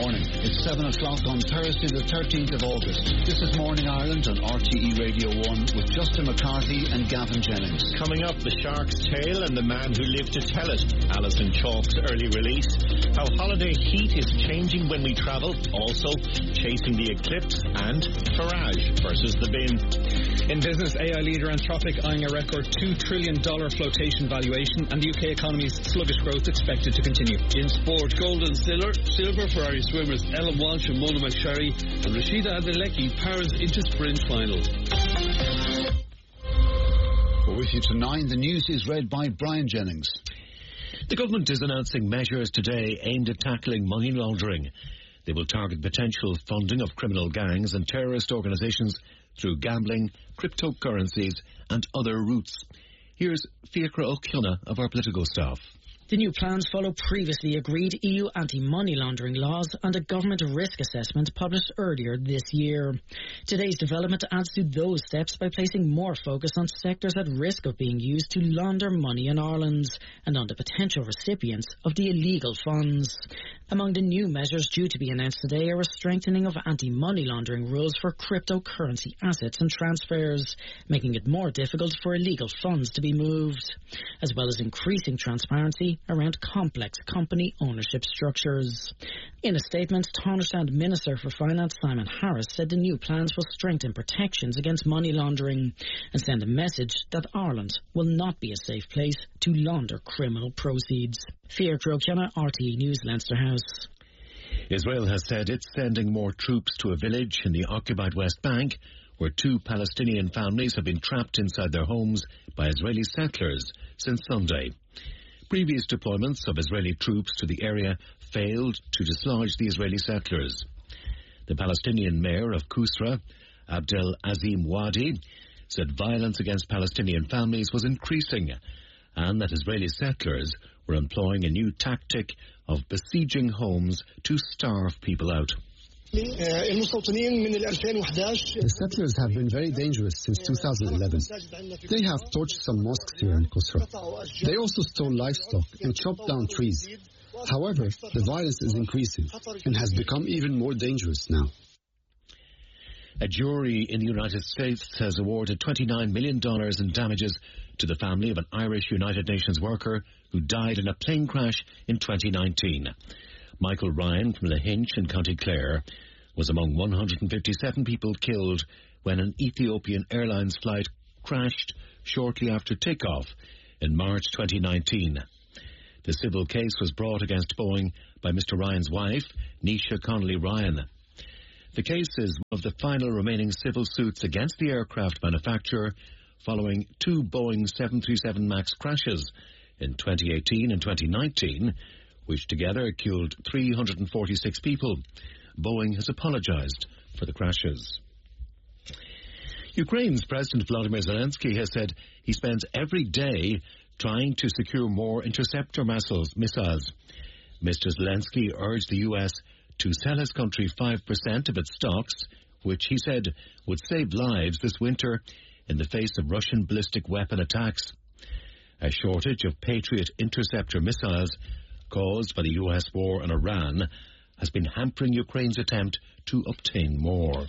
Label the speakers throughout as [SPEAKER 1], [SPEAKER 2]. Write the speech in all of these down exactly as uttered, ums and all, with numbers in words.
[SPEAKER 1] morning. It's seven o'clock on Thursday the thirteenth of August. This is Morning Ireland on R T E Radio one with Justin McCarthy and Gavin Jennings.
[SPEAKER 2] Coming up, the shark's tale and the man who lived to tell it. Alison Chalk's early release. How holiday heat is changing when we travel. Also, chasing the eclipse and Farage versus the bin.
[SPEAKER 3] In business, A I leader Anthropic eyeing a record two trillion dollars flotation valuation, and the U K economy's sluggish growth expected to continue.
[SPEAKER 4] In sport, gold and silver, silver for Irish swimmers Ellen Walsh and Mona McSherry, and Rashida Adeleki powers into sprint final.
[SPEAKER 1] We're with you to nine. The news is read by Brian Jennings.
[SPEAKER 5] The government is announcing measures today aimed at tackling money laundering. They will target potential funding of criminal gangs and terrorist organisations through gambling, cryptocurrencies and other routes. Here's Fiacre O'Connor of our political staff.
[SPEAKER 6] The new plans follow previously agreed E U anti-money laundering laws and a government risk assessment published earlier this year. Today's development adds to those steps by placing more focus on sectors at risk of being used to launder money in Ireland and on the potential recipients of the illegal funds. Among the new measures due to be announced today are a strengthening of anti-money laundering rules for cryptocurrency assets and transfers, making it more difficult for illegal funds to be moved, as well as increasing transparency around complex company ownership structures. In a statement, Taoiseach Minister for Finance Simon Harris said the new plans will strengthen protections against money laundering and send a message that Ireland will not be a safe place to launder criminal proceeds. Fiacre O'Connor, R T E News, Leinster House.
[SPEAKER 5] Israel has said it's sending more troops to a village in the occupied West Bank where two Palestinian families have been trapped inside their homes by Israeli settlers since Sunday. Previous deployments of Israeli troops to the area failed to dislodge the Israeli settlers. The Palestinian mayor of Kusra, Abdel Azim Wadi, said violence against Palestinian families was increasing and that Israeli settlers were employing a new tactic of besieging homes to starve people out.
[SPEAKER 7] The settlers have been very dangerous since two thousand eleven. They have torched some mosques here in Kusra. They also stole livestock and chopped down trees. However, the violence is increasing and has become even more dangerous now.
[SPEAKER 5] A jury in the United States has awarded twenty-nine million dollars in damages to the family of an Irish United Nations worker who died in a plane crash in twenty nineteen. Michael Ryan from Lahinch in County Clare was among one hundred fifty-seven people killed when an Ethiopian Airlines flight crashed shortly after takeoff in March twenty nineteen. The civil case was brought against Boeing by Mister Ryan's wife, Nisha Connolly Ryan. The case is one of the final remaining civil suits against the aircraft manufacturer following two Boeing seven thirty-seven MAX crashes in twenty eighteen and twenty nineteen, which together killed three hundred forty-six people. Boeing has apologized for the crashes. Ukraine's President Volodymyr Zelensky has said he spends every day trying to secure more interceptor missiles. missiles. Mister Zelensky urged the U S to sell his country five percent of its stocks, which he said would save lives this winter in the face of Russian ballistic weapon attacks. A shortage of Patriot interceptor missiles caused by the U S war in Iran has been hampering Ukraine's attempt to obtain more.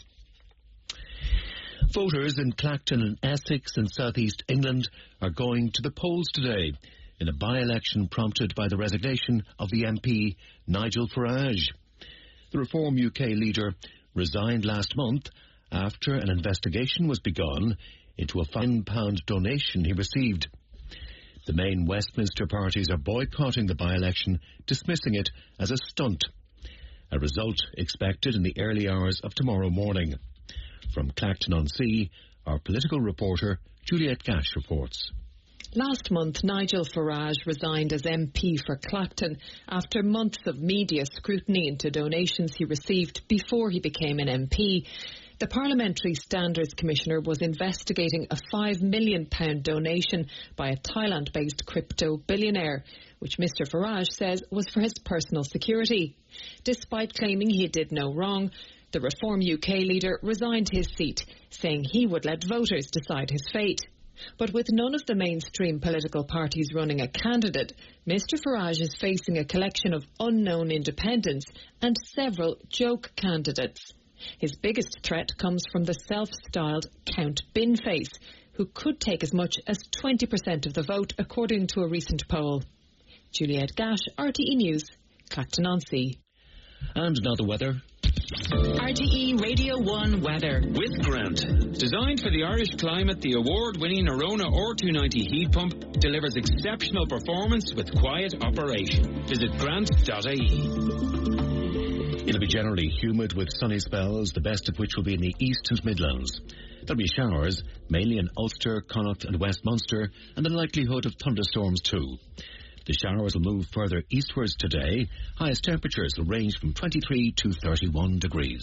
[SPEAKER 5] Voters in Clacton and Essex in southeast England are going to the polls today in a by-election prompted by the resignation of the M P Nigel Farage. The Reform U K leader resigned last month after an investigation was begun into a five pound donation he received. The main Westminster parties are boycotting the by-election, dismissing it as a stunt. A result expected in the early hours of tomorrow morning. From Clacton-on-Sea, our political reporter Juliette Gash reports.
[SPEAKER 8] Last month, Nigel Farage resigned as M P for Clacton after months of media scrutiny into donations he received before he became an M P. The Parliamentary Standards Commissioner was investigating a five million pounds donation by a Thailand-based crypto billionaire, which Mister Farage says was for his personal security. Despite claiming he did no wrong, the Reform U K leader resigned his seat, saying he would let voters decide his fate. But with none of the mainstream political parties running a candidate, Mister Farage is facing a collection of unknown independents and several joke candidates. His biggest threat comes from the self-styled Count Binface, who could take as much as twenty percent of the vote, according to a recent poll. Juliette Gash, R T E News, Clacton-on-Sea.
[SPEAKER 5] And now the weather.
[SPEAKER 9] R T E Radio one weather.
[SPEAKER 10] With Grant. Designed for the Irish climate, the award-winning Arona R two ninety heat pump delivers exceptional performance with quiet operation. Visit grant dot I E.
[SPEAKER 5] It'll be generally humid with sunny spells, the best of which will be in the East and Midlands. There'll be showers, mainly in Ulster, Connacht and West Munster, and the likelihood of thunderstorms too. The showers will move further eastwards today. Highest temperatures will range from twenty-three to thirty-one degrees.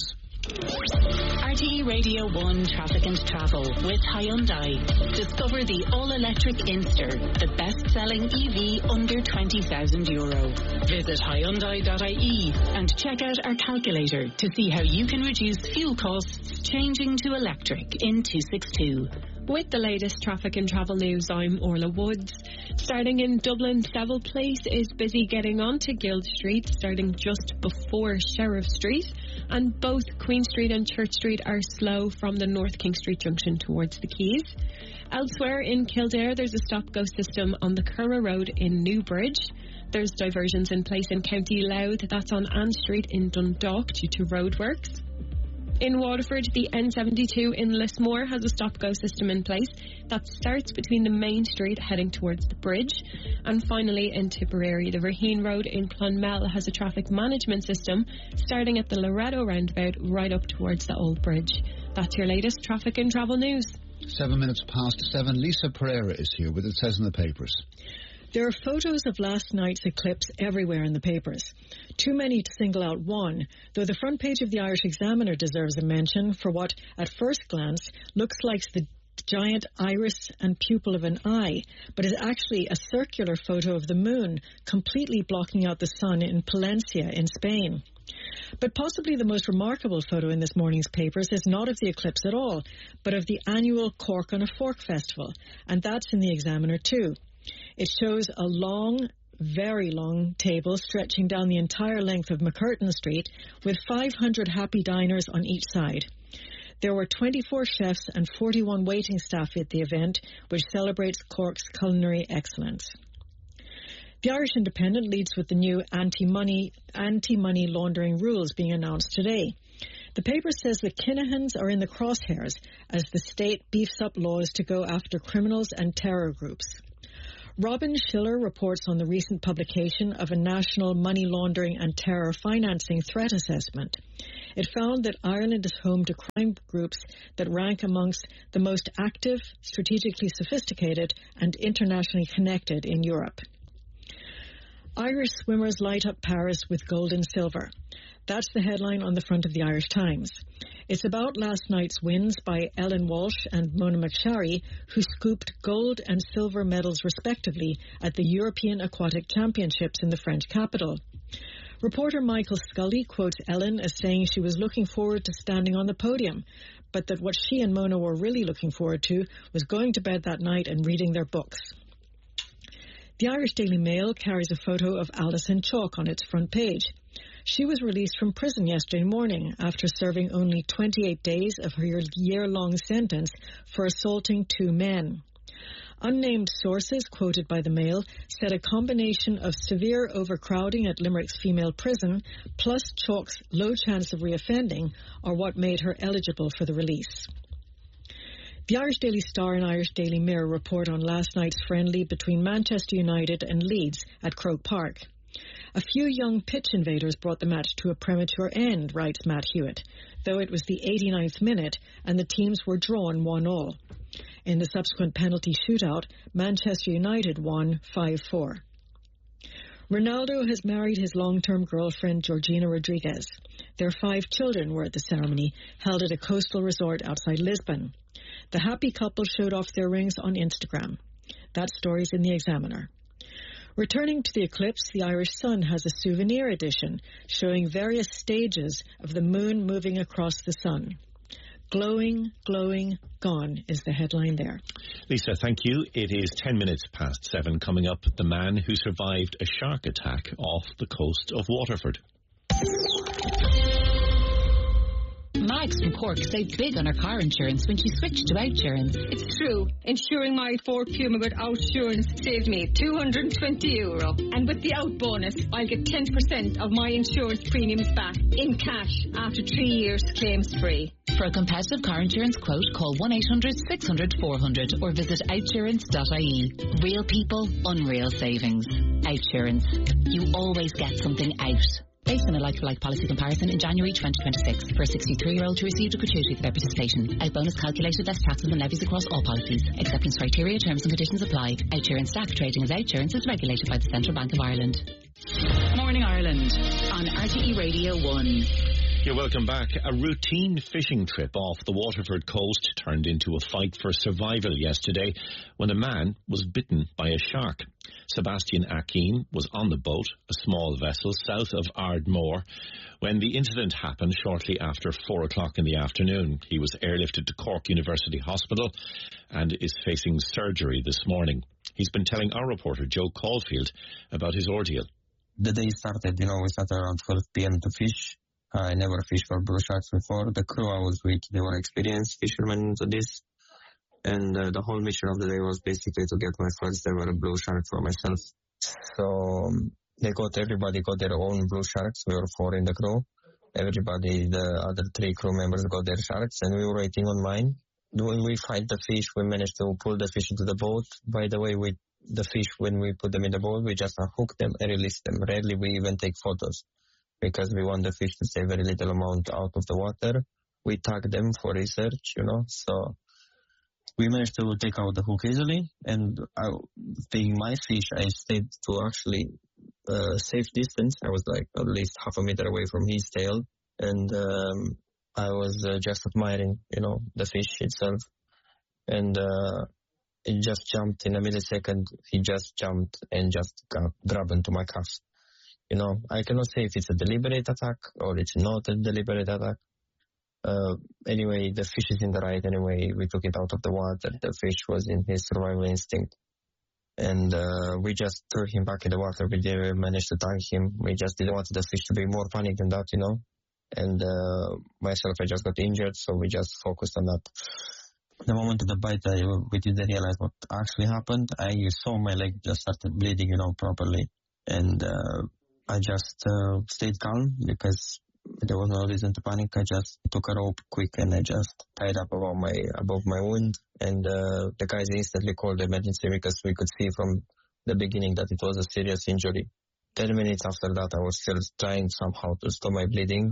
[SPEAKER 9] R T E Radio one Traffic and Travel with Hyundai. Discover the all-electric Inster, the best-selling E V under twenty thousand euro. Visit Hyundai dot I E and check out our calculator to see how you can reduce fuel costs changing to electric in two sixty-two.
[SPEAKER 11] With the latest traffic and travel news, I'm Orla Woods. Starting in Dublin, Seville Place is busy getting onto Guild Street, starting just before Sheriff Street, and both Queen Street and Church Street are slow from the North King Street junction towards the Quays. Elsewhere in Kildare, there's a stop-go system on the Curra Road in Newbridge. There's diversions in place in County Louth, that's on Ann Street in Dundalk due to roadworks. In Waterford, the N seventy-two in Lismore has a stop-go system in place that starts between the main street heading towards the bridge. And finally, in Tipperary, the Raheen Road in Clonmel has a traffic management system starting at the Loretto roundabout right up towards the old bridge. That's your latest traffic and travel news.
[SPEAKER 1] Seven minutes past seven. Lisa Pereira is here with It Says in the Papers.
[SPEAKER 6] There are photos of last night's eclipse everywhere in the papers. Too many to single out one, though the front page of the Irish Examiner deserves a mention for what, at first glance, looks like the giant iris and pupil of an eye, but is actually a circular photo of the moon, completely blocking out the sun in Palencia in Spain. But possibly the most remarkable photo in this morning's papers is not of the eclipse at all, but of the annual Cork on a Fork festival, and that's in the Examiner too. It shows a long, very long table stretching down the entire length of McCurtain Street with five hundred happy diners on each side. There were twenty-four chefs and forty-one waiting staff at the event, which celebrates Cork's culinary excellence. The Irish Independent leads with the new anti-money, anti-money laundering rules being announced today. The paper says the Kinahans are in the crosshairs as the state beefs up laws to go after criminals and terror groups. Robin Schiller reports on the recent publication of a national money laundering and terror financing threat assessment. It found that Ireland is home to crime groups that rank amongst the most active, strategically sophisticated, and internationally connected in Europe. Irish swimmers light up Paris with gold and silver. That's the headline on the front of the Irish Times. It's about last night's wins by Ellen Walsh and Mona McSharry, who scooped gold and silver medals respectively at the European Aquatic Championships in the French capital. Reporter Michael Scully quotes Ellen as saying she was looking forward to standing on the podium, but that what she and Mona were really looking forward to was going to bed that night and reading their books. The Irish Daily Mail carries a photo of Alison Chalk on its front page. She was released from prison yesterday morning after serving only twenty-eight days of her year-long sentence for assaulting two men. Unnamed sources quoted by the Mail said a combination of severe overcrowding at Limerick's female prison plus Chalk's low chance of reoffending are what made her eligible for the release. The Irish Daily Star and Irish Daily Mirror report on last night's friendly between Manchester United and Leeds at Croke Park. A few young pitch invaders brought the match to a premature end, writes Matt Hewitt, though it was the eighty-ninth minute and the teams were drawn one all. In the subsequent penalty shootout, Manchester United won five four. Ronaldo has married his long-term girlfriend Georgina Rodriguez. Their five children were at the ceremony, held at a coastal resort outside Lisbon. The happy couple showed off their rings on Instagram. That story's in the Examiner. Returning to the eclipse, the Irish Sun has a souvenir edition showing various stages of the moon moving across the sun. Glowing, glowing, gone is the headline there.
[SPEAKER 2] Lisa, thank you. It is ten minutes past seven. Coming up, the man who survived a shark attack off the coast of Waterford.
[SPEAKER 12] Mags from Cork saved big on her car insurance when she switched to Outsurance.
[SPEAKER 13] It's true. Insuring my Ford Puma with Outsurance saved me two hundred twenty euro. And with the Out bonus, I'll get ten percent of my insurance premiums back in cash after three years claims free.
[SPEAKER 12] For a competitive car insurance quote, call one eight hundred six hundred four hundred or visit outsurance dot I E. Real people, unreal savings. Outsurance. You always get something out. Based on a like-for-like policy comparison in January twenty twenty-six. For a sixty-three-year-old who received a gratuity for their participation. Out bonus calculated less taxes and levies across all policies. Acceptance criteria, terms and conditions apply. Outsurance staff trading as Outsurance is regulated by the Central Bank of Ireland.
[SPEAKER 9] Morning Ireland on R T E Radio one.
[SPEAKER 2] You're welcome back. A routine fishing trip off the Waterford coast turned into a fight for survival yesterday when a man was bitten by a shark. Sebastian Akin was on the boat, a small vessel south of Ardmore, when the incident happened shortly after four o'clock in the afternoon. He was airlifted to Cork University Hospital and is facing surgery this morning. He's been telling our reporter Joe Caulfield about his ordeal.
[SPEAKER 14] The day started, you know, we started around twelve p.m. to fish. I never fished for blue sharks before. The crew I was with, they were experienced fishermen into this. And uh, the whole mission of the day was basically to get my first ever blue shark for myself. So um, they got, everybody got their own blue sharks. We were four in the crew. Everybody, the other three crew members got their sharks and we were waiting on mine. When we find the fish, we managed to pull the fish into the boat. By the way, we, the fish, when we put them in the boat, we just unhook them and release them. Rarely we even take photos because we want the fish to stay very little amount out of the water. We tag them for research, you know, so we managed to take out the hook easily, and I, being my fish, I stayed to actually uh, safe distance. I was like at least half a meter away from his tail, and um, I was uh, just admiring, you know, the fish itself. And uh, it just jumped in a millisecond. He just jumped and just got, grabbed into my cuffs. You know, I cannot say if it's a deliberate attack or it's not a deliberate attack. Uh, anyway, the fish is in the right anyway. We took it out of the water. The fish was in his survival instinct. And uh, we just threw him back in the water. We didn't manage to tag him. We just didn't want the fish to be more panicked than that, you know. And uh, myself, I just got injured, so we just focused on that. The moment of the bite, I, we didn't realize what actually happened. I saw my leg just started bleeding, you know, properly. And uh, I just uh, stayed calm because there was no reason to panic. I just took a rope quick and I just tied up above my above my wound. And uh, the guys instantly called the emergency because we could see from the beginning that it was a serious injury. Ten minutes after that, I was still trying somehow to stop my bleeding,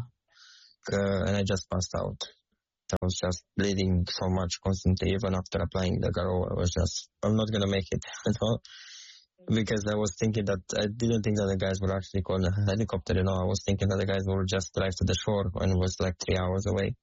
[SPEAKER 14] uh, and I just passed out. I was just bleeding so much constantly. Even after applying the Garo, I was just, I'm not gonna make it. Because I was thinking that, I didn't think that the guys would actually call a helicopter, you know. I was thinking that the guys would just drive to the shore and it was like three hours away.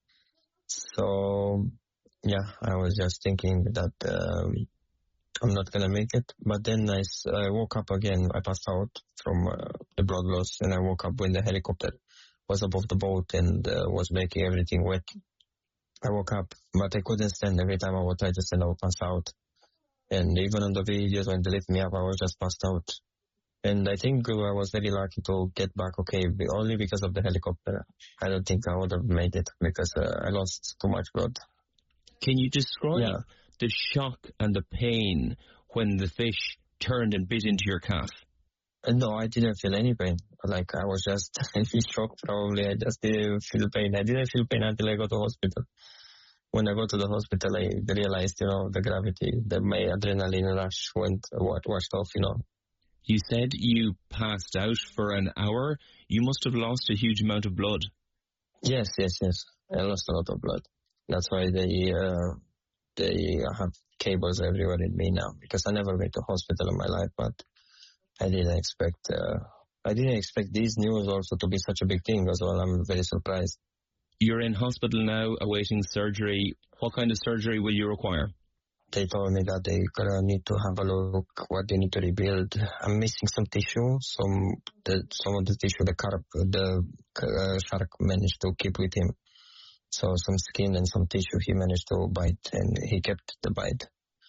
[SPEAKER 14] So, yeah, I was just thinking that um, I'm not going to make it. But then I, I woke up again. I passed out from uh, the blood loss and I woke up when the helicopter was above the boat and uh, was making everything wet. I woke up, but I couldn't stand. Every time I would try to stand, I would pass out. And even on the videos when they lift me up, I was just passed out. And I think I was very lucky to get back okay, only because of the helicopter. I don't think I would have made it because uh, I lost too much blood.
[SPEAKER 15] Can you describe
[SPEAKER 14] yeah.
[SPEAKER 15] the shock and the pain when the fish turned and bit into your calf?
[SPEAKER 14] Uh, no, I didn't feel any pain. Like, I was just in shock probably. I just didn't feel pain. I didn't feel pain until I got to the hospital. When I got to the hospital, I realized, you know, the gravity, that my adrenaline rush went, washed off, you know.
[SPEAKER 15] You said you passed out for an hour. You must have lost a huge amount of blood.
[SPEAKER 14] Yes, yes, yes. I lost a lot of blood. That's why they, uh, they have cables everywhere in me now, because I never went to hospital in my life, but I didn't expect, uh, I didn't expect these news also to be such a big thing as well. I'm very surprised.
[SPEAKER 15] You're in hospital now, awaiting surgery. What kind of surgery will you require?
[SPEAKER 14] They told me that they're gonna need to have a look what they need to rebuild. I'm missing some tissue, some the some of the tissue the carp the uh, shark managed to keep with him. So some skin and some tissue he managed to bite, and he kept the bite.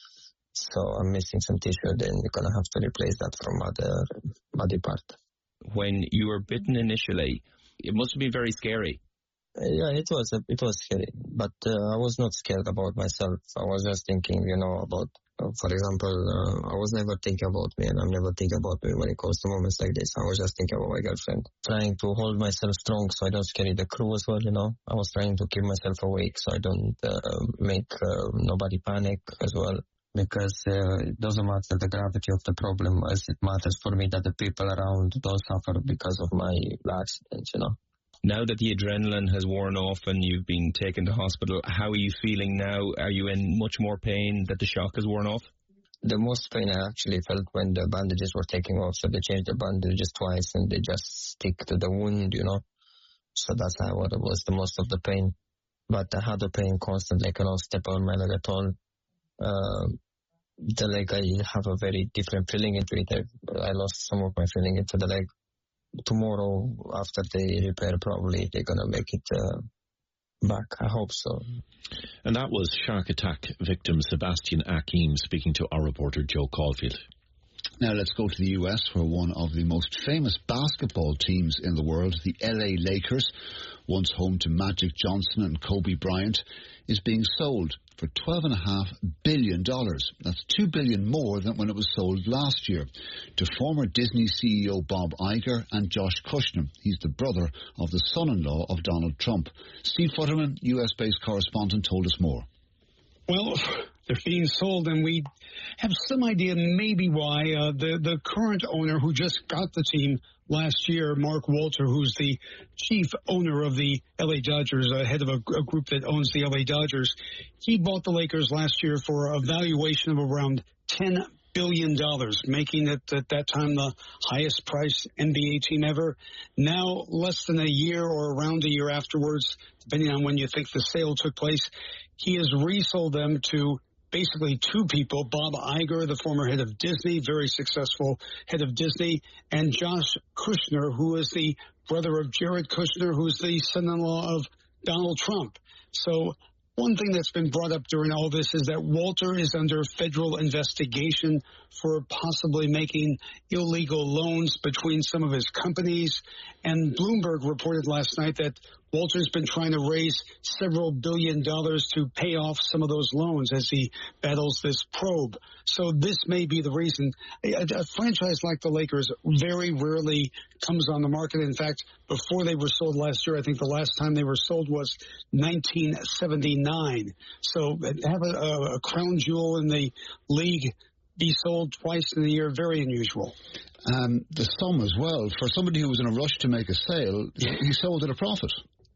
[SPEAKER 14] So I'm missing some tissue, then we're going to have to replace that from other body part.
[SPEAKER 15] When you were bitten initially, it must have been very scary.
[SPEAKER 14] Uh, yeah, it was it was scary, but uh, I was not scared about myself. I was just thinking, you know, about, uh, for example, uh, I was never thinking about me, and I'm never thinking about me when it comes to moments like this. I was just thinking about my girlfriend, trying to hold myself strong so I don't scare the crew as well, you know. I was trying to keep myself awake so I don't uh, make uh, nobody panic as well. Because uh, it doesn't matter the gravity of the problem, as it matters for me that the people around don't suffer because of my accident, you know.
[SPEAKER 15] Now that the adrenaline has worn off and you've been taken to hospital, how are you feeling now? Are you in much more pain that the shock has worn off?
[SPEAKER 14] The most pain I actually felt when the bandages were taken off. So they changed the bandages twice and they just stick to the wound, you know. So that's how what it was, the most of the pain. But I had the pain constantly. I cannot step on my leg at all. Uh, the leg, I have a very different feeling into it. I, I lost some of my feeling into the leg. Tomorrow, after they repair, probably they're going to make it uh, back. I hope so.
[SPEAKER 5] And that was shark attack victim Sebastian Akim speaking to our reporter Joe Caulfield.
[SPEAKER 1] Now let's go to the U S, where one of the most famous basketball teams in the world, the L A Lakers, once home to Magic Johnson and Kobe Bryant, is being sold for twelve point five billion dollars. That's two billion dollars more than when it was sold last year, to former Disney C E O Bob Iger and Josh Kushner. He's the brother of the son-in-law of Donald Trump. Steve Futterman, U S-based correspondent, told us more.
[SPEAKER 16] Well, they're being sold, and we have some idea maybe why. Uh, the, the current owner who just got the team last year, Mark Walter, who's the chief owner of the L A Dodgers, uh, head of a, a group that owns the L A Dodgers, he bought the Lakers last year for a valuation of around ten billion dollars, making it at that time the highest priced N B A team ever. Now, less than a year or around a year afterwards, depending on when you think the sale took place, he has resold them to basically two people, Bob Iger, the former head of Disney, very successful head of Disney, and Josh Kushner, who is the brother of Jared Kushner, who's the son-in-law of Donald Trump. So one thing that's been brought up during all this is that Walter is under federal investigation for possibly making illegal loans between some of his companies. And Bloomberg reported last night that Walter's been trying to raise several billion dollars to pay off some of those loans as he battles this probe. So this may be the reason. A, a franchise like the Lakers very rarely comes on the market. In fact, before they were sold last year, I think the last time they were sold was nineteen seventy-nine. So have a, a crown jewel in the league be sold twice in a year, very unusual.
[SPEAKER 1] Um, the sum as well, for somebody who was in a rush to make a sale, he sold at a profit.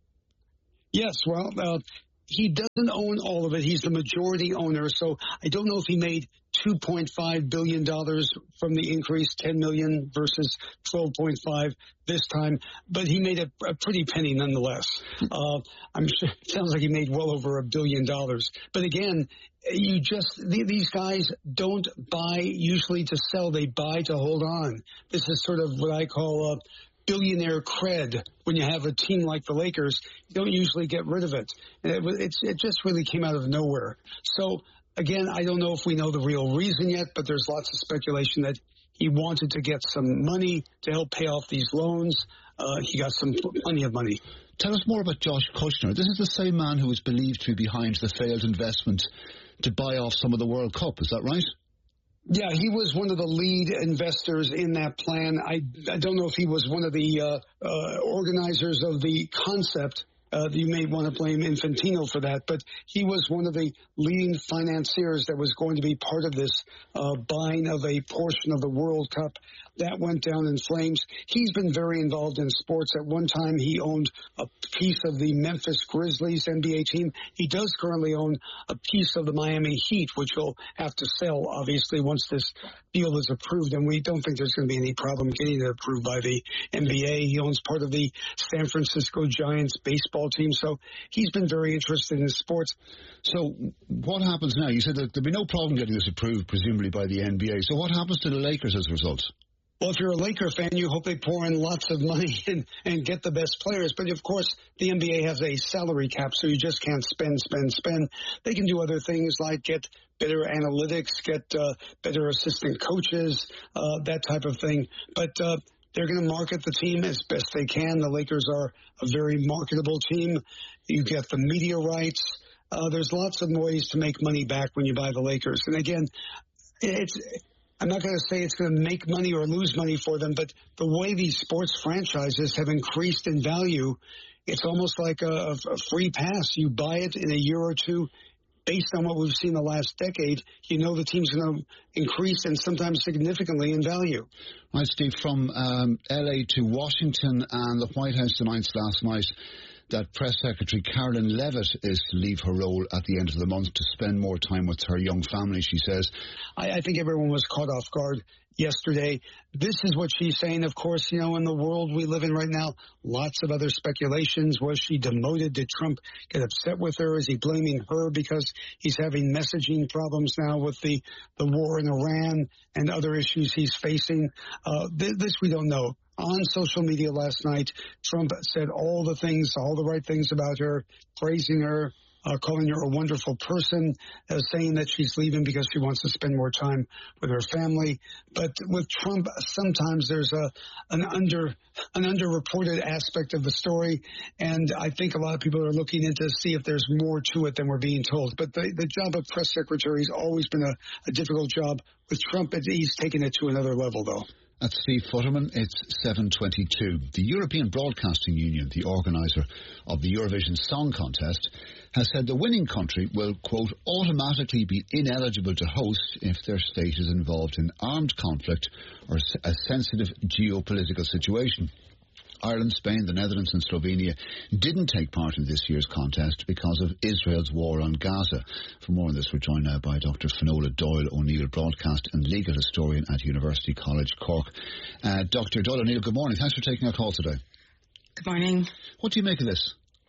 [SPEAKER 16] Yes, well, uh, he doesn't own all of it. He's the majority owner, so I don't know if he made two point five billion dollars from the increase, ten million dollars versus twelve point five this time, but he made a, a pretty penny nonetheless. Uh, I'm sure it sounds like he made well over a billion dollars. But again, you just, these guys don't buy usually to sell, they buy to hold on. This is sort of what I call a billionaire cred. When you have a team like the Lakers, you don't usually get rid of it. And it, it's, it just really came out of nowhere. So again, I don't know if we know the real reason yet, but there's lots of speculation that he wanted to get some money to help pay off these loans. Uh, he got some plenty of money.
[SPEAKER 1] Tell us more about Josh Kushner. This is the same man who is believed to be behind the failed investment to buy off some of the World Cup. Is that right?
[SPEAKER 16] Yeah, he was one of the lead investors in that plan. I, I don't know if he was one of the uh, uh, organizers of the concept. Uh, you may want to blame Infantino for that, but he was one of the leading financiers that was going to be part of this uh, buying of a portion of the World Cup. That went down in flames. He's been very involved in sports. At one time, he owned a piece of the Memphis Grizzlies N B A team. He does currently own a piece of the Miami Heat, which he'll have to sell, obviously, once this deal is approved. And we don't think there's going to be any problem getting it approved by the N B A. He owns part of the San Francisco Giants baseball team. So he's been very interested in sports.
[SPEAKER 1] So what happens now? You said that there'll be no problem getting this approved, presumably, by the N B A. So what happens to the Lakers as a result?
[SPEAKER 16] Well, if you're a Laker fan, you hope they pour in lots of money and, and get the best players. But, of course, the N B A has a salary cap, so you just can't spend, spend, spend. They can do other things like get better analytics, get uh, better assistant coaches, uh, that type of thing. But uh, they're going to market the team as best they can. The Lakers are a very marketable team. You get the media rights. Uh, there's lots of ways to make money back when you buy the Lakers. And, again, it's... I'm not going to say it's going to make money or lose money for them, but the way these sports franchises have increased in value, it's almost like a, a free pass. You buy it in a year or two. Based on what we've seen the last decade, you know the team's going to increase and sometimes significantly in value.
[SPEAKER 1] Right, Steve, from um, L A to Washington, and the White House announced last night that Press Secretary Carolyn Levitt is to leave her role at the end of the month to spend more time with her young family, she says.
[SPEAKER 16] I, I think everyone was caught off guard yesterday. This is what she's saying. Of course, you know, in the world we live in right now, lots of other speculations. Was she demoted? Did Trump get upset with her? Is he blaming her because he's having messaging problems now with the, the war in Iran and other issues he's facing? Uh, th- this we don't know. On social media last night, Trump said all the things, all the right things about her, praising her, uh, calling her a wonderful person, uh, saying that she's leaving because she wants to spend more time with her family. But with Trump, sometimes there's a an under an underreported aspect of the story, and I think a lot of people are looking into to see if there's more to it than we're being told. But the, the job of press secretary has always been a, a difficult job. With Trump, he's taken it to another level, though.
[SPEAKER 1] That's Steve Futterman. It's seven twenty-two. The European Broadcasting Union, the organiser of the Eurovision Song Contest, has said the winning country will, quote, automatically be ineligible to host if their state is involved in armed conflict or a sensitive geopolitical situation. Ireland, Spain, the Netherlands and Slovenia didn't take part in this year's contest because of Israel's war on Gaza. For more on this, we're joined now by Doctor Finola Doyle O'Neill, broadcast and legal historian at University College Cork. Uh, Doctor Doyle O'Neill, good morning. Thanks for taking our call today.
[SPEAKER 17] Good morning.
[SPEAKER 1] What do you make of this?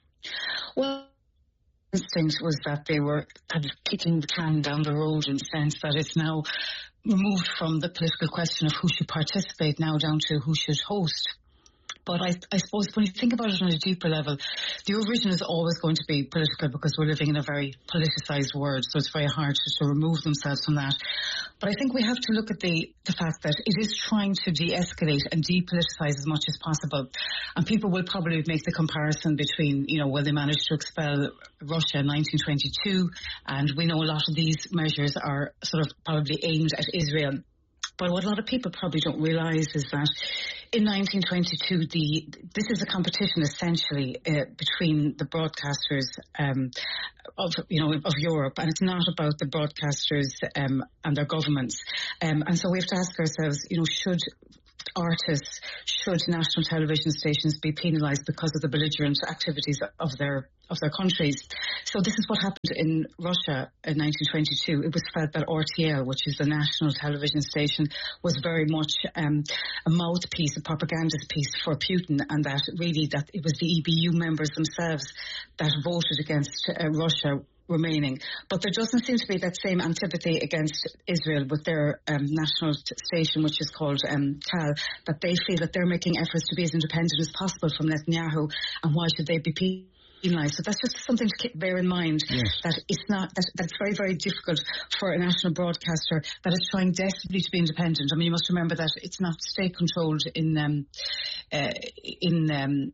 [SPEAKER 17] Well, the instinct was that they were kind of kicking the can down the road in the sense that it's now removed from the political question of who should participate now down to who should host. But I, I suppose when you think about it on a deeper level, the Eurovision is always going to be political because we're living in a very politicised world, so it's very hard to, to remove themselves from that. But I think we have to look at the, the fact that it is trying to de-escalate and depoliticise as much as possible. And people will probably make the comparison between, you know, will they manage to expel Russia in nineteen twenty-two, and we know a lot of these measures are sort of probably aimed at Israel. But what a lot of people probably don't realise is that in nineteen twenty-two, the this is a competition essentially uh, between the broadcasters um, of you know of Europe, and it's not about the broadcasters um, and their governments. Um, and so we have to ask ourselves, you know, should artists, should national television stations be penalised because of the belligerent activities of their of their countries? So this is what happened in Russia in nineteen twenty-two. It was felt that R T L, which is the national television station, was very much um, a mouthpiece, a propagandist piece for Putin, and that really that it was the E B U members themselves that voted against uh, Russia remaining. But there doesn't seem to be that same antipathy against Israel with their um, national t- station, which is called um, Tal, that they feel that they're making efforts to be as independent as possible from Netanyahu, and why should they be penalised? So that's just something to bear in mind, yes. that it's not that, that it's very, very difficult for a national broadcaster that is trying desperately to be independent. I mean, you must remember that it's not state controlled in um, uh, in um,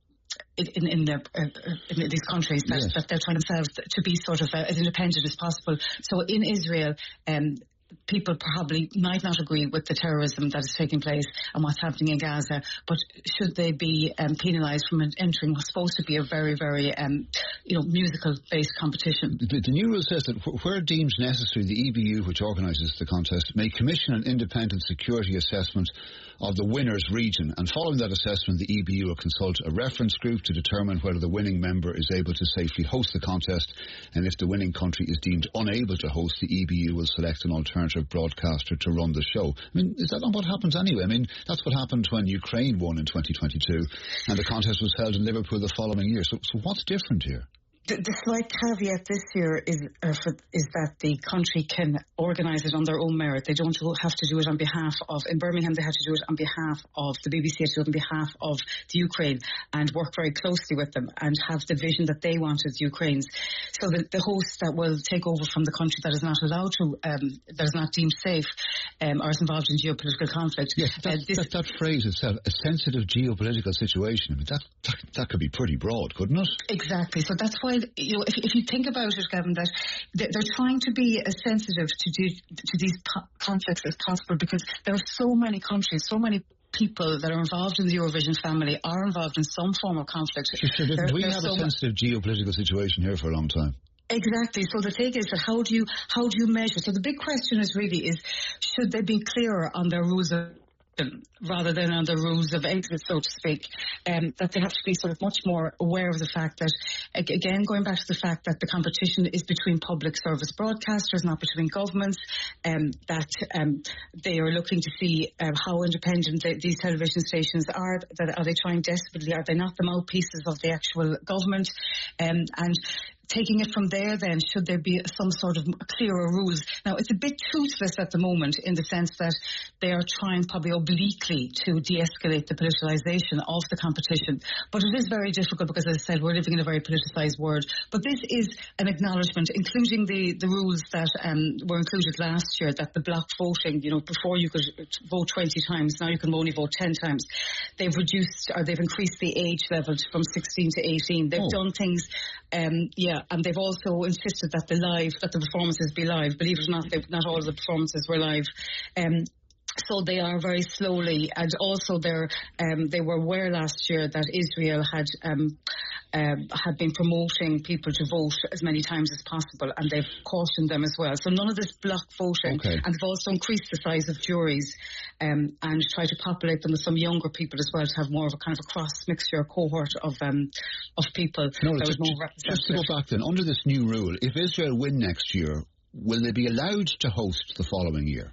[SPEAKER 17] In, in, the, uh, in these countries that, yes. that they're trying themselves to be sort of uh, as independent as possible. So in Israel, um, people probably might not agree with the terrorism that is taking place and what's happening in Gaza, but should they be um, penalised from entering what's supposed to be a very, very, um, you know, musical-based competition?
[SPEAKER 1] The, the new rule says that where deemed necessary, the E B U, which organises the contest, may commission an independent security assessment of the winner's region, and following that assessment, the E B U will consult a reference group to determine whether the winning member is able to safely host the contest, and if the winning country is deemed unable to host, the E B U will select an alternative broadcaster to run the show. I mean, is that not what happens anyway? I mean, that's what happened when Ukraine won in twenty twenty-two, and the contest was held in Liverpool the following year. So, so what's different here?
[SPEAKER 17] The, the slight caveat this year is uh, for, is that the country can organise it on their own merit. They don't have to do it on behalf of, in Birmingham they had to do it on behalf of, the B B C had to do it on behalf of the Ukraine and work very closely with them and have the vision that they wanted the Ukrainians. So the, the host that will take over from the country that is not allowed to, um, that is not deemed safe um, or is involved in geopolitical conflict.
[SPEAKER 1] Yes, that,
[SPEAKER 17] uh, this,
[SPEAKER 1] that, that phrase itself, a sensitive geopolitical situation, I mean, that, that, that could be pretty broad, couldn't it?
[SPEAKER 17] Exactly. So that's why, you know, if, if you think about it, Gavin, that they're trying to be as sensitive to, do, to these po- conflicts as possible, because there are so many countries, so many people that are involved in the Eurovision family are involved in some form of conflict.
[SPEAKER 1] Sure, sure. We have so a sensitive geopolitical situation here for a long time.
[SPEAKER 17] Exactly. So the thing is that how do you how do you measure? So the big question is really is should they be clearer on their rules of rather than on the rules of exit, so to speak, um, that they have to be sort of much more aware of the fact that, again, going back to the fact that the competition is between public service broadcasters, not between governments, um, that um, they are looking to see uh, how independent they, these television stations are, that are they trying desperately, are they not the mouthpieces of the actual government, um, and taking it from there then, should there be some sort of clearer rules? Now, it's a bit toothless at the moment in the sense that they are trying probably obliquely to de-escalate the politicalisation of the competition. But it is very difficult because, as I said, we're living in a very politicised world. But this is an acknowledgement, including the, the rules that um, were included last year, that the block voting, you know, before you could vote twenty times, now you can only vote ten times. They've reduced, or they've increased the age level from sixteen to eighteen. They've oh. done things, um, yeah, and they've also insisted that the live, that the performances be live. Believe it or not, not all of the performances were live. Um, So they are very slowly, and also they're, um, they were aware last year that Israel had um, um, had been promoting people to vote as many times as possible, and they've cautioned them as well. So none of this block voting,
[SPEAKER 1] okay.
[SPEAKER 17] and they've also increased the size of juries um, and try to populate them with some younger people as well, to have more of a kind of a cross mixture cohort of um, of people.
[SPEAKER 1] No,
[SPEAKER 17] that
[SPEAKER 1] just,
[SPEAKER 17] was more
[SPEAKER 1] just to go back then, under this new rule, if Israel win next year, will they be allowed to host the following year?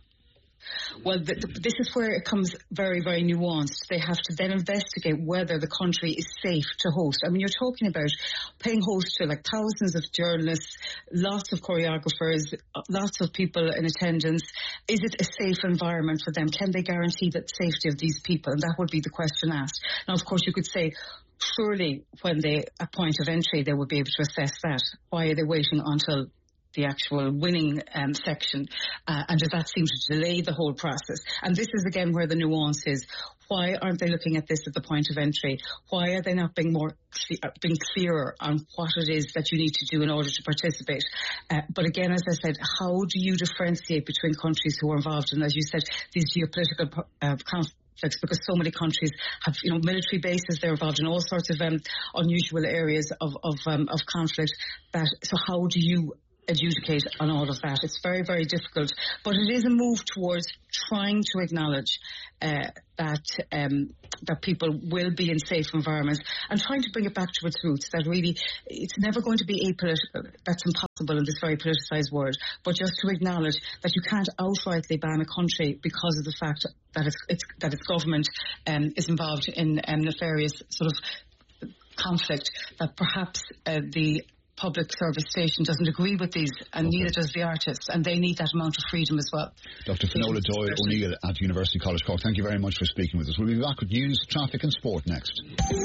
[SPEAKER 17] Well, the, the, this is where it comes very, very nuanced. They have to then investigate whether the country is safe to host. I mean, you're talking about paying host to like thousands of journalists, lots of choreographers, lots of people in attendance. Is it a safe environment for them? Can they guarantee the safety of these people? And that would be the question asked. Now, of course, you could say, surely when they a point of entry, they would be able to assess that. Why are they waiting until the actual winning um, section, uh, and does that seem to delay the whole process? And this is again where the nuance is. Why aren't they looking at this at the point of entry? Why are they not being more cle- being clearer on what it is that you need to do in order to participate? Uh, but again, as I said, how do you differentiate between countries who are involved in, as you said, these geopolitical uh, conflicts? Because so many countries have, you know, military bases. They're involved in all sorts of um, unusual areas of of, um, of conflict. That so, how do you adjudicate on all of that? It's very, very difficult, but it is a move towards trying to acknowledge uh, that um, that people will be in safe environments, and trying to bring it back to its roots, that really it's never going to be apolitical. That's impossible in this very politicised world, but just to acknowledge that you can't outrightly ban a country because of the fact that its, it's, that its government um, is involved in um, nefarious sort of conflict, that perhaps uh, the public service station doesn't agree with these, and okay. neither does the artists, and they need that amount of freedom as well.
[SPEAKER 1] Doctor Finola Doyle O'Neill at University College Cork, thank you very much for speaking with us. We'll be back with news, traffic and sport next.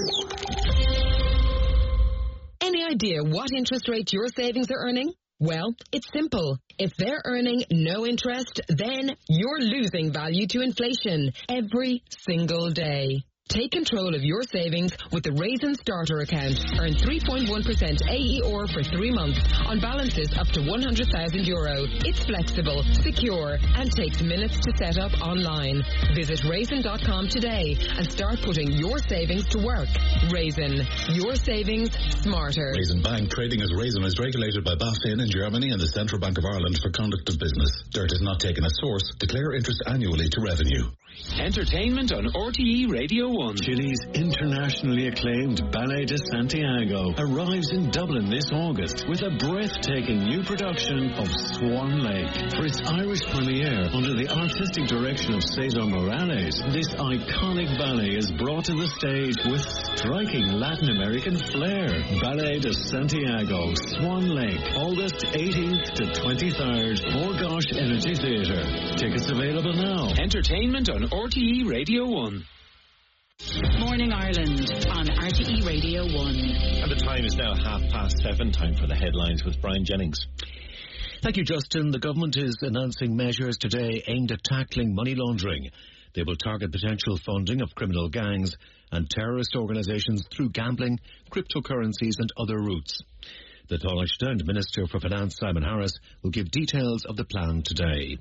[SPEAKER 18] Any idea what interest rate your savings are earning? Well, it's simple. If they're earning no interest, then you're losing value to inflation every single day. Take control of your savings with the Raisin Starter account. Earn three point one percent A E R for three months on balances up to one hundred thousand euro. It's flexible, secure, and takes minutes to set up online. Visit raisin dot com today and start putting your savings to work. Raisin, your savings smarter.
[SPEAKER 19] Raisin Bank, trading as Raisin, is regulated by BaFin in Germany and the Central Bank of Ireland for conduct of business. Dirt is not taken as source. Declare interest annually to revenue.
[SPEAKER 10] Entertainment on R T E Radio one.
[SPEAKER 20] Chile's internationally acclaimed Ballet de Santiago arrives in Dublin this August with a breathtaking new production of Swan Lake. For its Irish premiere under the artistic direction of Cesar Morales, this iconic ballet is brought to the stage with striking Latin American flair. Ballet de Santiago, Swan Lake, August eighteenth to twenty-third, Morgosh Energy Theatre. Tickets available now.
[SPEAKER 10] Entertainment on R T E Radio one.
[SPEAKER 9] Morning Ireland on R T E Radio one.
[SPEAKER 5] And the time is now half past seven. Time for the headlines with Brian Jennings. Thank you, Justin. The government is announcing measures today aimed at tackling money laundering. They will target potential funding of criminal gangs and terrorist organisations through gambling, cryptocurrencies and other routes. The Taoiseach and Minister for Finance, Simon Harris, will give details of the plan today.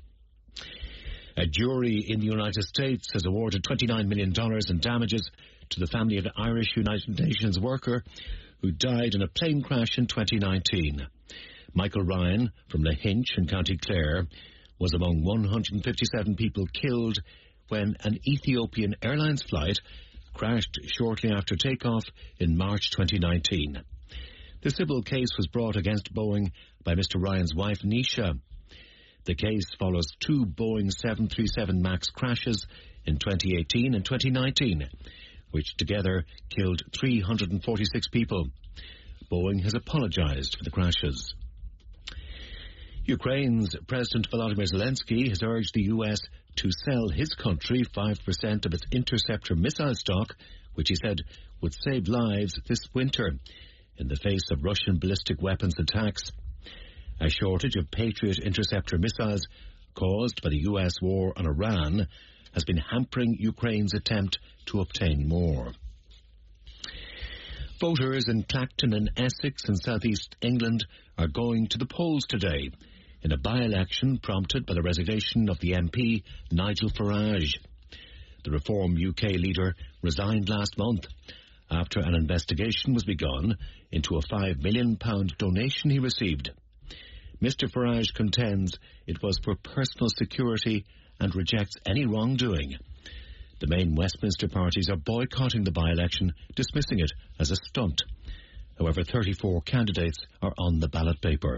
[SPEAKER 5] A jury in the United States has awarded twenty-nine million dollars in damages to the family of an Irish United Nations worker who died in a plane crash in twenty nineteen. Michael Ryan from Lahinch in County Clare was among one hundred fifty-seven people killed when an Ethiopian Airlines flight crashed shortly after takeoff in March twenty nineteen. The civil case was brought against Boeing by Mister Ryan's wife, Nisha. The case follows two Boeing seven thirty-seven MAX crashes in twenty eighteen and twenty nineteen, which together killed three hundred forty-six people. Boeing has apologized for the crashes. Ukraine's President Volodymyr Zelensky has urged the U S to sell his country five percent of its interceptor missile stock, which he said would save lives this winter in the face of Russian ballistic weapons attacks. A shortage of Patriot interceptor missiles caused by the U S war on Iran has been hampering Ukraine's attempt to obtain more. Voters in Clacton and Essex in southeast England are going to the polls today in a by-election prompted by the resignation of the M P Nigel Farage. The Reform U K leader resigned last month after an investigation was begun into a five million pounds donation he received. Mister Farage contends it was for personal security and rejects any wrongdoing. The main Westminster parties are boycotting the by-election, dismissing it as a stunt. However, thirty-four candidates are on the ballot paper.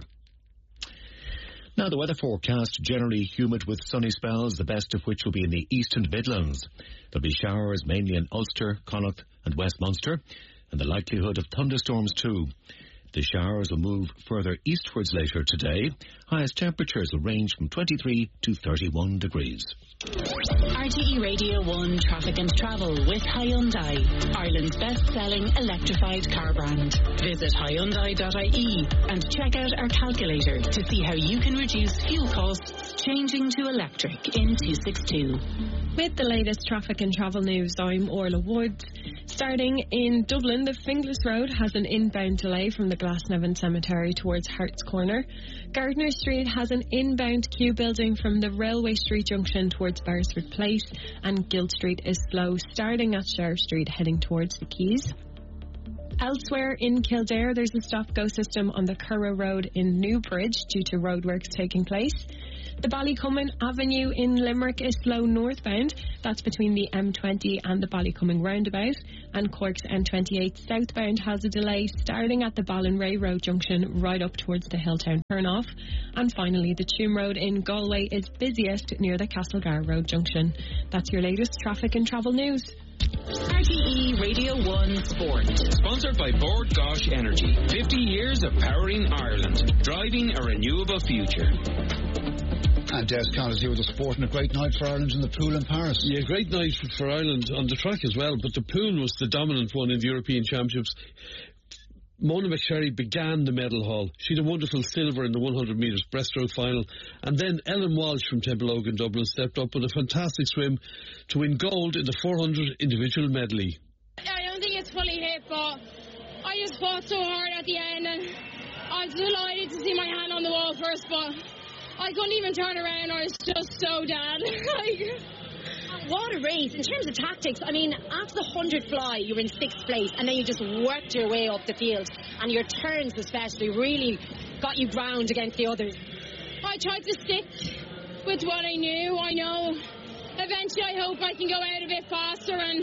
[SPEAKER 5] Now, the weather forecast, generally humid with sunny spells, the best of which will be in the East and Midlands. There'll be showers mainly in Ulster, Connacht and Westminster, and the likelihood of thunderstorms too. The showers will move further eastwards later today. Highest temperatures will range from twenty-three to thirty-one degrees.
[SPEAKER 9] R T E Radio one Traffic and Travel with Hyundai, Ireland's best-selling electrified car brand. Visit Hyundai dot I E and check out our calculator to see how you can reduce fuel costs changing to electric in two sixty-two.
[SPEAKER 11] With the latest traffic and travel news, I'm Orla Woods. Starting in Dublin, the Finglas Road has an inbound delay from the Glasnevin Cemetery towards Hart's Corner. Gardner Street has an inbound queue building from the Railway Street junction towards Beresford Place, and Guild Street is slow starting at Sheriff Street heading towards the Quays. Elsewhere in Kildare, there's a stop-go system on the Curragh Road in Newbridge due to roadworks taking place. The Ballycummin Avenue in Limerick is slow northbound. That's between the M twenty and the Ballycummin roundabout. And Cork's M twenty-eight southbound has a delay starting at the Ballinray Road junction right up towards the Hilltown turnoff. And finally, the Tuam Road in Galway is busiest near the Castlegar Road junction. That's your latest traffic and travel news.
[SPEAKER 9] R T E Radio one Sport.
[SPEAKER 10] Sponsored by Bord Gosh Energy. fifty years of powering Ireland. Driving a renewable future.
[SPEAKER 1] And Des Conn is here with the sport, and a great night for Ireland in the pool in Paris.
[SPEAKER 4] Yeah, great night for Ireland on the track as well, but the pool was the dominant one in the European Championships. Mona McSherry began the medal haul. She had a wonderful silver in the one hundred metres breaststroke final. And then Ellen Walsh from Templeogue in Dublin stepped up with a fantastic swim to win gold in the four hundred individual medley.
[SPEAKER 21] I don't think it's fully hit, but I just fought so hard at the end, and I was delighted to see my hand on the wall first, but I couldn't even turn around. I was just so dead.
[SPEAKER 22] What a race. In terms of tactics, I mean, after the one hundred fly, you were in sixth place, and then you just worked your way up the field, and your turns especially really got you ground against the others.
[SPEAKER 21] I tried to stick with what I knew. I know eventually I hope I can go out a bit faster and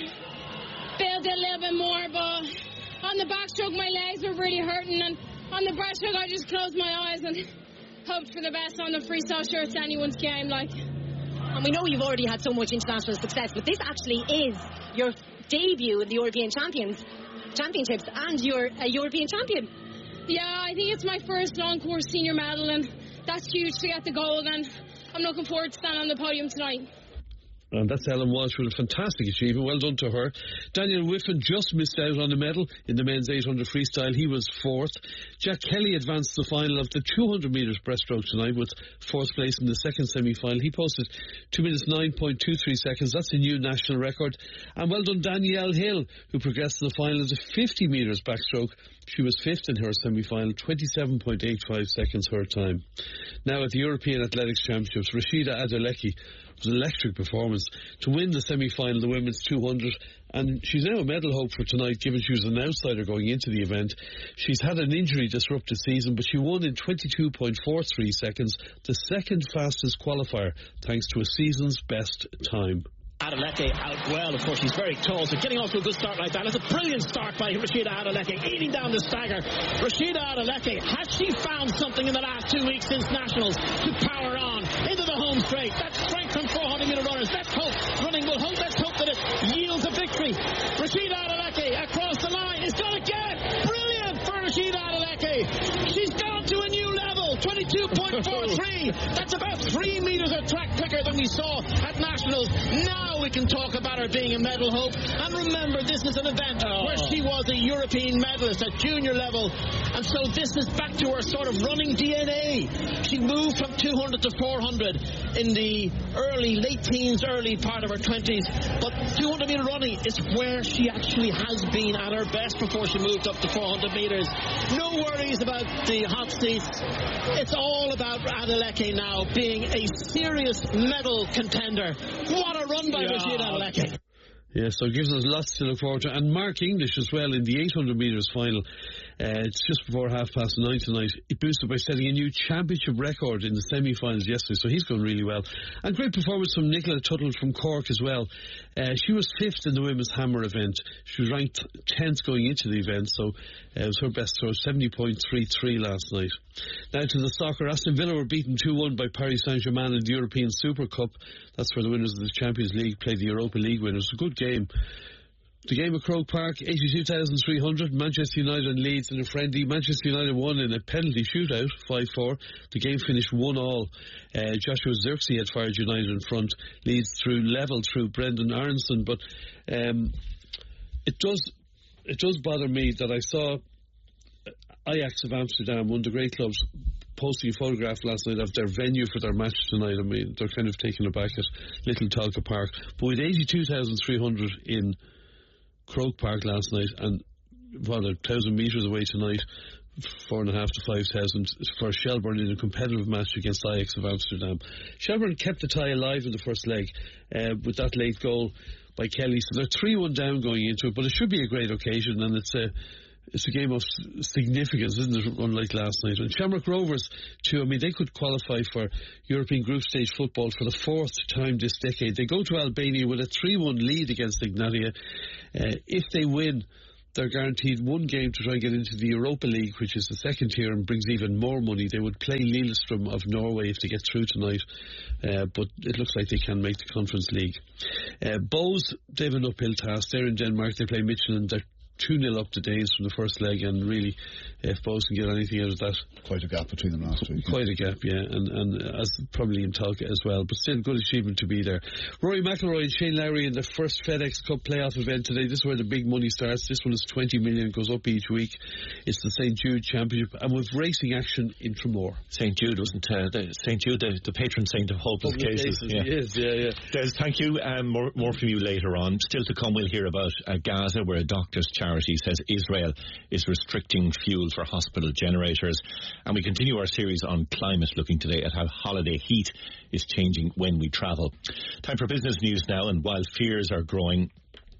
[SPEAKER 21] build it a little bit more, but on the backstroke my legs were really hurting, and on the breaststroke I just closed my eyes and hoped for the best. On the freestyle, sure, it's anyone's game, like.
[SPEAKER 22] And we know you've already had so much international success, but this actually is your debut in the European Champions Championships, and you're a European champion.
[SPEAKER 21] Yeah, I think it's my first long course senior medal, and that's huge to get the gold, and I'm looking forward to standing on the podium tonight.
[SPEAKER 4] And that's Ellen Walsh with a fantastic achievement. Well done to her. Daniel Whiffen just missed out on the medal in the men's eight hundred freestyle. He was fourth. Jack Kelly advanced to the final of the two hundred metres breaststroke tonight with fourth place in the second semi-final. He posted two minutes nine point two three seconds. That's a new national record. And well done Danielle Hill, who progressed to the final of the fifty metres backstroke. She was fifth in her semi-final, twenty-seven point eight five seconds her time. Now at the European Athletics Championships, Rashida Adeleke was an electric performance to win the semi-final, the women's two hundred, and she's now a medal hope for tonight, given she was an outsider going into the event. She's had an injury disrupted season, but she won in twenty-two point four three seconds, the second fastest qualifier, thanks to a season's best time.
[SPEAKER 3] Adeleke out well, of course, she's very tall, so getting off to a good start like that. It's a brilliant start by Rashida Adeleke, eating down the stagger. Rashida Adeleke, has she found something in the last two weeks since Nationals to power on into the home straight? That's strength from four hundred metre runners. Let's hope, running will hope, let's hope that it yields a victory. Rashida Adeleke across the line, it's got again. Brilliant for Rashida Adeleke. She's gone to a new level, twenty-two point four three. That's about three metres a track quicker than we saw at Nationals. Now we can talk about her being a medal hope. And remember, this is an event oh. where she was a European medalist at junior level, and so this is back to her sort of running D N A. She moved from two hundred to four hundred in the early, late teens, early part of her twenties, but two hundred metre running is where she actually has been at her best before she moved up to four hundred metres. No worries about the hot seats. It's all about Adeleke now being a serious medal contender. What a run by Rashida Adeleke.
[SPEAKER 4] Yeah, so it gives us lots to look forward to. And Mark English as well in the eight hundred metres final. Uh, it's just before half past nine tonight. It boosted by setting a new championship record in the semi-finals yesterday, so he's going really well. And great performance from Nicola Tuttle from Cork as well. Uh, she was fifth in the women's hammer event. She was ranked tenth going into the event, so uh, it was her best throw, seventy point three three last night. Now to the soccer. Aston Villa were beaten two one by Paris Saint-Germain in the European Super Cup. That's where the winners of the Champions League played the Europa League winners. It was a good game. The game at Croke Park, eighty-two thousand three hundred. Manchester United and Leeds in a friendly. Manchester United won in a penalty shootout, five four. The game finished one all. Uh, Joshua Zirkzee had fired United in front. Leeds through level through Brendan Aronson. But um, it does it does bother me that I saw Ajax of Amsterdam, one of the great clubs, posting a photograph last night of their venue for their match tonight. I mean, they're kind of taken aback at Little Talca Park. But with eighty-two thousand three hundred in Croke Park last night, and well, a thousand metres away tonight, four and a half to five thousand for Shelbourne in a competitive match against Ajax of Amsterdam. Shelbourne kept the tie alive in the first leg uh, with that late goal by Kelly, so they're three one down going into it, but it should be a great occasion, and it's a It's a game of significance, isn't it, unlike last night. And Shamrock Rovers, too, I mean, they could qualify for European group stage football for the fourth time this decade. They go to Albania with a three one lead against Ignatia. Uh, if they win, they're guaranteed one game to try and get into the Europa League, which is the second tier and brings even more money. They would play Lillestrøm of Norway if they get through tonight, uh, but it looks like they can make the Conference League. Uh, Bows, they have an uphill task. They're in Denmark. They play Michelin. They're two nil up to Danes from the first leg, and really, if Bows can get anything out of that,
[SPEAKER 1] quite a gap between them last week.
[SPEAKER 4] Quite a gap, yeah, and and as probably in Talca as well, but still good achievement to be there. Rory McIlroy and Shane Lowry in the first FedEx Cup playoff event today. This is where the big money starts. This one is twenty million, goes up each week. It's the Saint Jude Championship, and with racing action in Tramore.
[SPEAKER 2] Saint Jude wasn't uh, the Saint Jude the, the patron saint of hopeless cases.
[SPEAKER 4] cases. Yeah. He is, yeah, yeah.
[SPEAKER 2] Des, thank you. Um, more more from you later on. Still to come, we'll hear about uh, Gaza, where a doctor's charity says Israel is restricting fuel for hospital generators. And we continue our series on climate, looking today at how holiday heat is changing when we travel. Time for business news now, and while fears are growing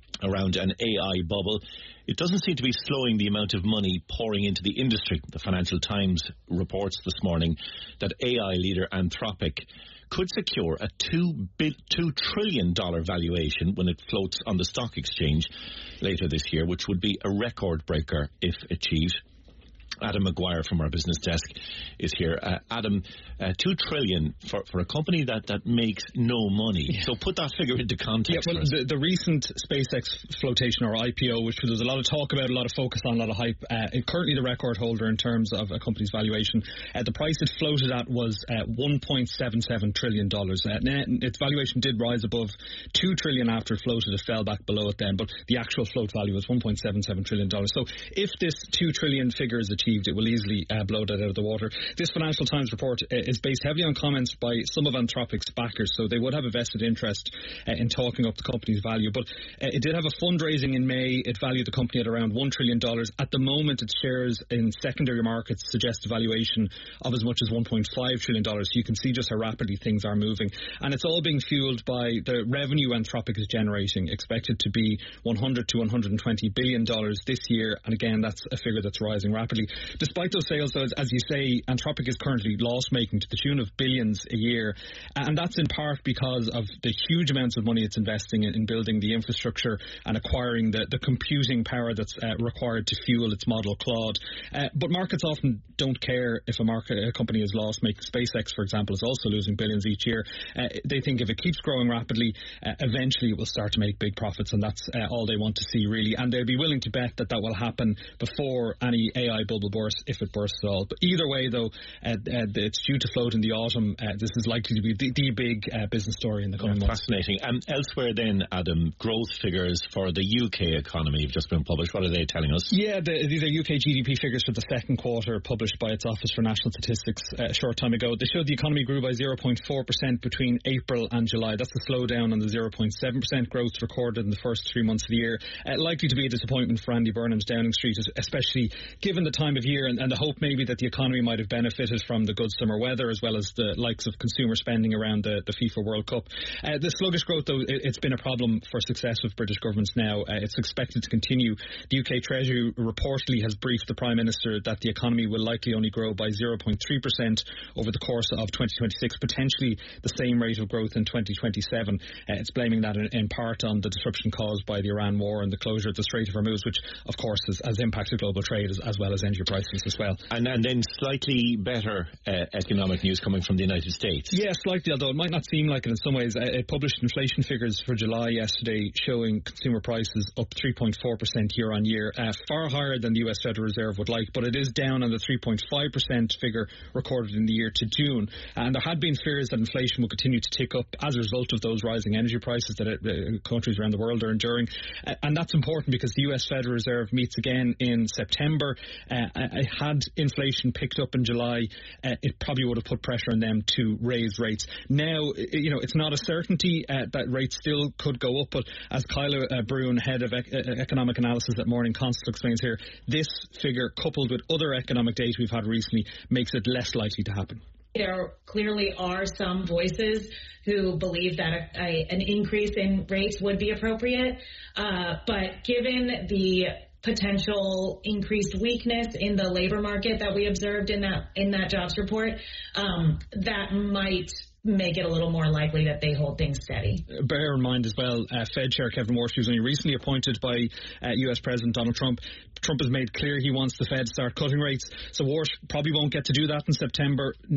[SPEAKER 2] around an A I bubble. It doesn't seem to be slowing the amount of money pouring into the industry. The Financial Times reports this morning that A I leader Anthropic could secure a two, two trillion dollars valuation when it floats on the stock exchange later this year, which would be a record breaker if achieved. Adam Maguire from our business desk is here. Uh, Adam, uh, two trillion for, for a company that, that makes no money. Yeah. So put that figure into context.
[SPEAKER 7] Yeah, well, the, the recent SpaceX flotation or I P O, which there was a lot of talk about, a lot of focus on, a lot of hype, uh, currently the record holder in terms of a company's valuation. Uh, the price it floated at was uh, one point seven seven trillion dollars. Uh, its valuation did rise above two trillion dollars after it floated. It fell back below it then, but the actual float value was one point seven seven trillion dollars. So if this two trillion dollars figure is achieved, it will easily uh, blow that out of the water. This Financial Times report uh, is based heavily on comments by some of Anthropic's backers, so they would have a vested interest uh, in talking up the company's value. But uh, it did have a fundraising in May. It valued the company at around one trillion dollars. At the moment, its shares in secondary markets suggest a valuation of as much as one point five trillion dollars. So you can see just how rapidly things are moving. And it's all being fueled by the revenue Anthropic is generating, expected to be one hundred to one hundred twenty billion dollars this year. And again, that's a figure that's rising rapidly. Despite those sales, though, as you say, Anthropic is currently loss-making to the tune of billions a year. And that's in part because of the huge amounts of money it's investing in, in building the infrastructure and acquiring the, the computing power that's uh, required to fuel its model Claude. Uh, but markets often don't care if a, market, a company is loss-making. SpaceX, for example, is also losing billions each year. Uh, they think if it keeps growing rapidly, uh, eventually it will start to make big profits, and that's uh, all they want to see, really. And they'd be willing to bet that that will happen before any A I bubble bursts, if it bursts at all. But either way, though, uh, uh, it's due to float in the autumn. Uh, this is likely to be the, the big uh, business story in the coming
[SPEAKER 2] yeah,
[SPEAKER 7] months.
[SPEAKER 2] Fascinating. And elsewhere then, Adam, growth figures for the U K economy have just been published. What are they telling us?
[SPEAKER 7] Yeah, the, these are U K G D P figures for the second quarter published by its Office for National Statistics uh, a short time ago. They showed the economy grew by zero point four percent between April and July. That's a slowdown on the zero point seven percent growth recorded in the first three months of the year. Uh, likely to be a disappointment for Andy Burnham's Downing Street, especially given the time of year and, and the hope maybe that the economy might have benefited from the good summer weather, as well as the likes of consumer spending around the, the FIFA World Cup. Uh, the sluggish growth, though, it, it's been a problem for successive British governments now. Uh, it's expected to continue. The U K Treasury reportedly has briefed the Prime Minister that the economy will likely only grow by zero point three percent over the course of twenty twenty-six, potentially the same rate of growth in twenty twenty-seven. Uh, it's blaming that in, in part on the disruption caused by the Iran war and the closure of the Strait of Hormuz, which, of course, has, has impacted global trade as, as well as energy prices as well.
[SPEAKER 2] And, and then slightly better uh, economic news coming from the United States.
[SPEAKER 7] Yeah, slightly, although it might not seem like it in some ways. Uh, it published inflation figures for July yesterday showing consumer prices up three point four percent year on year, uh, far higher than the U S Federal Reserve would like, but it is down on the three point five percent figure recorded in the year to June. And there had been fears that inflation would continue to tick up as a result of those rising energy prices that it, uh, countries around the world are enduring. Uh, and that's important because the U S Federal Reserve meets again in September. Uh, had inflation picked up in July, uh, it probably would have put pressure on them to raise rates. Now, you know, it's not a certainty uh, that rates still could go up, but as Kyla uh, Bruin, head of ec- economic analysis at Morning Consult, explains here, this figure, coupled with other economic data we've had recently, makes it less likely to happen.
[SPEAKER 8] There clearly are some voices who believe that a, a, an increase in rates would be appropriate, uh, but given the potential increased weakness in the labor market that we observed in that in that jobs report, um, that might make it a little more likely that they hold things steady.
[SPEAKER 7] Bear in mind as well, uh, Fed Chair Kevin Warsh, who was only recently appointed by uh, U S President Donald Trump. Trump has made clear he wants the Fed to start cutting rates, so Warsh probably won't get to do that in September.